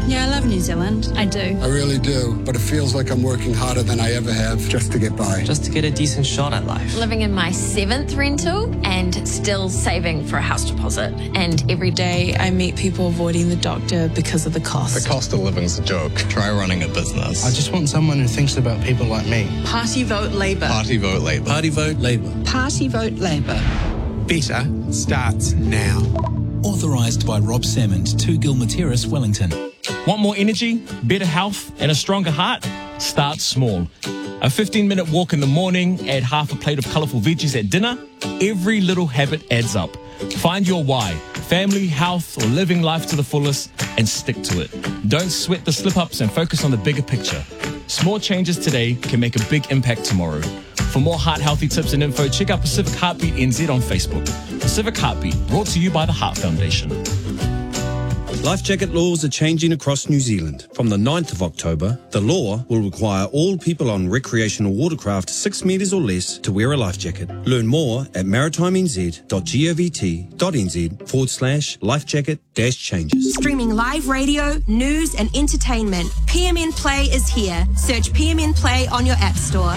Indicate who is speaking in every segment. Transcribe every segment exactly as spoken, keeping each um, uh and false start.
Speaker 1: Yeah, I love New Zealand. I do.
Speaker 2: I really do, but it feels like I'm working harder than I ever have just to get by.
Speaker 3: Just to get a decent shot at life.
Speaker 4: Living in my seventh rental and still saving for a house deposit. And
Speaker 5: Every day I meet people avoiding the doctor because of the cost.
Speaker 6: The cost of living's a joke. Try running a business.
Speaker 7: I just want someone who thinks about people like me.
Speaker 8: Party vote Labour.
Speaker 6: Party vote Labour.
Speaker 9: Party vote Labour.
Speaker 8: Party vote Labour.
Speaker 10: Better starts now.
Speaker 11: Authorised by Rob Salmond, two Gilmateris, Wellington.
Speaker 12: Want more energy, better health, and a stronger heart? Start small. A fifteen minute walk in the morning, add half a plate of colourful veggies at dinner. Every little habit adds up. Find your why, family, health, or living life to the fullest, and stick to it. Don't sweat the slip-ups and focus on the bigger picture. Small changes today can make a big impact tomorrow. For more heart-healthy tips and info, check out Pacific Heartbeat N Z on Facebook. Pacific Heartbeat, brought to you by the Heart Foundation.
Speaker 9: Life jacket laws are changing across New Zealand. From the ninth of October, the law will require all people on recreational watercraft six metres or less to wear a life jacket. Learn more at maritimenz.govt.nz forward slash life jacket dash changes.
Speaker 13: Streaming live radio, news and entertainment. P M N Play is here. Search P M N Play on your app store.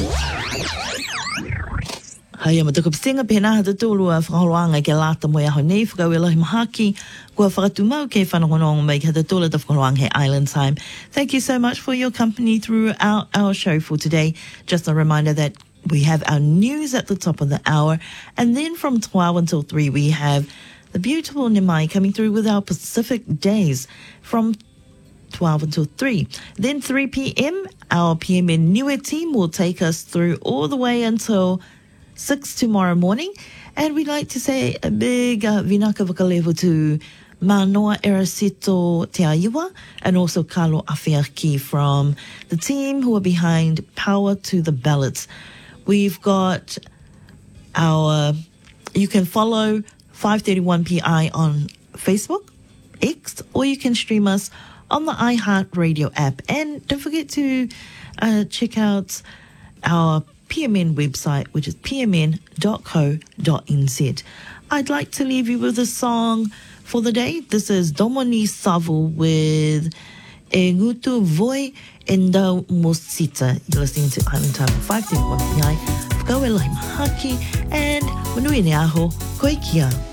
Speaker 14: Hai ma tukup singa pena hata tolu a whakaroanga ke lata mo ia honei whakawela hi mahaki kua whakatumau ke whanongonong mai hata tola ta whakaroanga he Island Time. Thank you so much for your company throughout our show for today. Just a reminder that we have our news at the top of the hour, and then from twelve until three we have the beautiful Nimai coming through with our Pacific Days from twelve until three. Then three p.m. our P M N Niue team will take us through all the way until six tomorrow morning, and we'd like to say a big uh, vinaka vakalevu to Manoa Erasito Te Aiwa and also Carlo Afiaki from the team who are behind Power to the Ballots. We've got our, you can follow five thirty-one P I on Facebook, X, or you can stream us on the iHeartRadio app. And don't forget to uh, check out our P M N website, which is p m n dot co dot n z. I'd like to leave you with a song for the day. This is Domoni Savo with E Ngutu Voi Enda Mosita. You're listening to Island Time five thirty-one P I. Whakawela hi mahaki and manui ne aho koe kia.